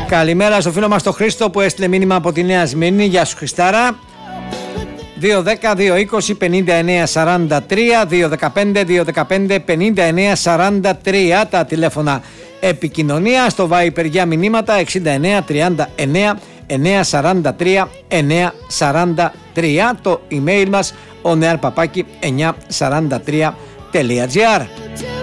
Καλημέρα στο φίλο μας τον Χρήστο που έστειλε μήνυμα από τη Νέα Σμύρνη. Γεια σου Χριστάρα. 210-220-59-43, 215-215-59-43 τα τηλέφωνα επικοινωνία. Στο Viper για μηνύματα 69-39-943-943. Το email μας onearpapaki943.gr.